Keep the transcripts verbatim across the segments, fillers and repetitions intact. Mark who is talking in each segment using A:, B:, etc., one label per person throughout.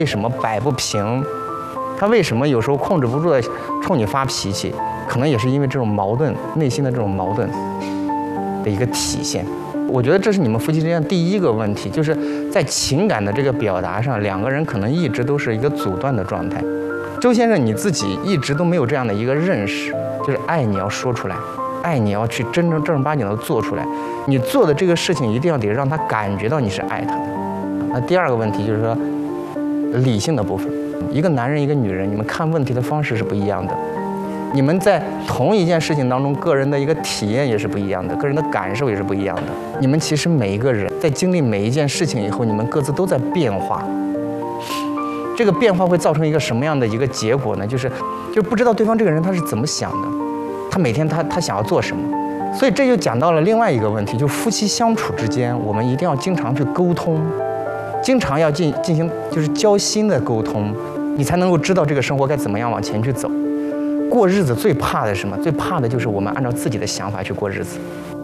A: 为什么摆不平？他为什么有时候控制不住的冲你发脾气？可能也是因为这种矛盾，内心的这种矛盾的一个体现。我觉得这是你们夫妻之间第一个问题，就是在情感的这个表达上，两个人可能一直都是一个阻断的状态。周先生，你自己一直都没有这样的一个认识，就是爱你要说出来，爱你要去真正正儿八经的做出来。你做的这个事情一定要得让他感觉到你是爱他的。那第二个问题就是说，理性的部分，一个男人一个女人，你们看问题的方式是不一样的。你们在同一件事情当中，个人的一个体验也是不一样的，个人的感受也是不一样的。你们其实每一个人在经历每一件事情以后，你们各自都在变化。这个变化会造成一个什么样的一个结果呢？就是就不知道对方这个人他是怎么想的，他每天他他想要做什么。所以这就讲到了另外一个问题，就夫妻相处之间，我们一定要经常去沟通，经常要进进行就是交心的沟通，你才能够知道这个生活该怎么样往前去走。过日子最怕的是什么？最怕的就是我们按照自己的想法去过日子。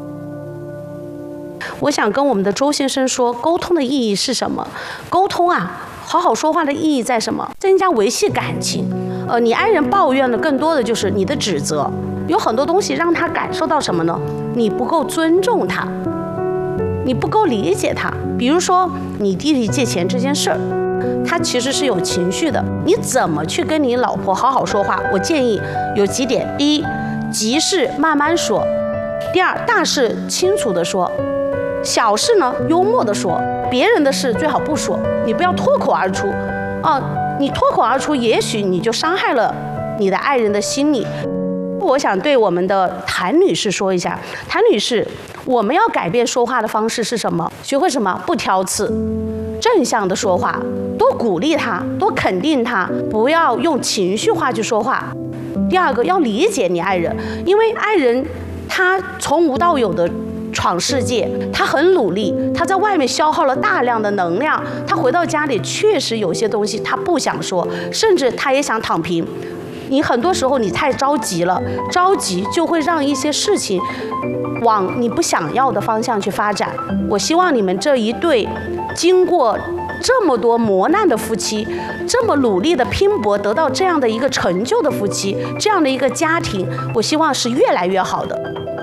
B: 我想跟我们的周先生说，沟通的意义是什么？沟通啊，好好说话的意义在什么？增加维系感情。呃，你爱人抱怨的更多的就是你的指责，有很多东西让他感受到什么呢？你不够尊重他，你不够理解他。比如说你弟弟借钱这件事儿，他其实是有情绪的，你怎么去跟你老婆好好说话？我建议有几点：第一，急事慢慢说；第二，大事清楚地说；小事呢，幽默地说；别人的事最好不说，你不要脱口而出。哦，你脱口而出，也许你就伤害了你的爱人的心理。我想对我们的谭女士说一下，谭女士，我们要改变说话的方式是什么？学会什么？不挑刺，正向的说话，多鼓励他，多肯定他，不要用情绪化去说话。第二个，要理解你爱人，因为爱人他从无到有的闯世界，他很努力，他在外面消耗了大量的能量，他回到家里确实有些东西他不想说，甚至他也想躺平。你很多时候你太着急了，着急就会让一些事情往你不想要的方向去发展。我希望你们这一对经过这么多磨难的夫妻，这么努力的拼搏得到这样的一个成就的夫妻，这样的一个家庭，我希望是越来越好的。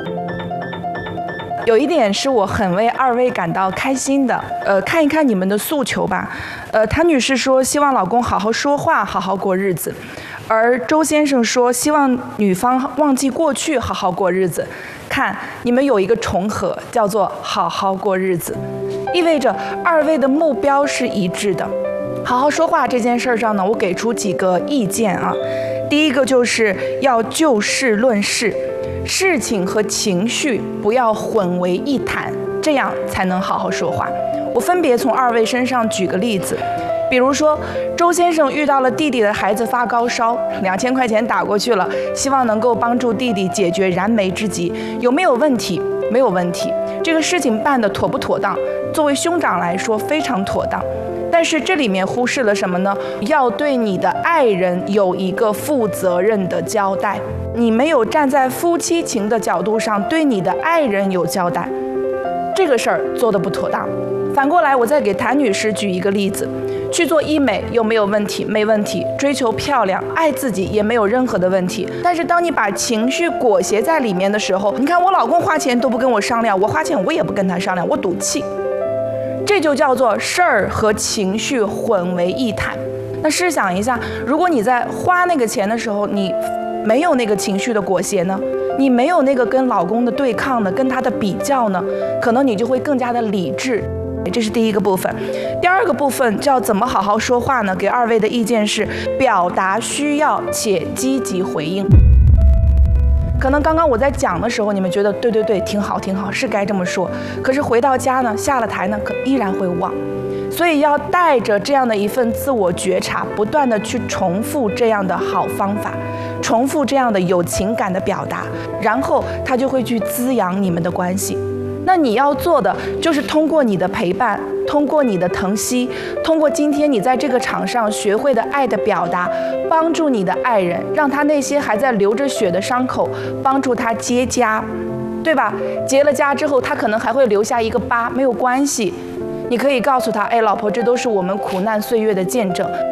C: 有一点是我很为二位感到开心的，呃，看一看你们的诉求吧。呃，谭女士说希望老公好好说话，好好过日子，而周先生说希望女方忘记过去，好好过日子。看，你们有一个重合，叫做好好过日子，意味着二位的目标是一致的。好好说话这件事上呢，我给出几个意见啊。第一个就是要就事论事，事情和情绪不要混为一谈，这样才能好好说话。我分别从二位身上举个例子，比如说周先生遇到了弟弟的孩子发高烧，两千块钱打过去了，希望能够帮助弟弟解决燃眉之急，有没有问题？没有问题。这个事情办得妥不妥当？作为兄长来说非常妥当。但是这里面忽视了什么呢？要对你的爱人有一个负责任的交代，你没有站在夫妻情的角度上对你的爱人有交代，这个事儿做得不妥当。反过来，我再给谭女士举一个例子，去做医美有没有问题？没问题。追求漂亮，爱自己也没有任何的问题。但是当你把情绪裹挟在里面的时候，你看我老公花钱都不跟我商量，我花钱我也不跟他商量，我赌气。这就叫做事儿和情绪混为一谈。那试想一下，如果你在花那个钱的时候，你没有那个情绪的裹挟呢？你没有那个跟老公的对抗呢，跟他的比较呢，可能你就会更加的理智。这是第一个部分。第二个部分叫怎么好好说话呢？给二位的意见是表达需要且积极回应。可能刚刚我在讲的时候，你们觉得对对对，挺好挺好，是该这么说。可是回到家呢，下了台呢，可依然会忘。所以要带着这样的一份自我觉察，不断的去重复这样的好方法，重复这样的有情感的表达，然后它就会去滋养你们的关系。那你要做的就是通过你的陪伴，通过你的疼惜，通过今天你在这个场上学会的爱的表达，帮助你的爱人，让他那些还在流着血的伤口，帮助他结痂，对吧？结了痂之后，他可能还会留下一个疤，没有关系，你可以告诉他，哎，老婆，这都是我们苦难岁月的见证。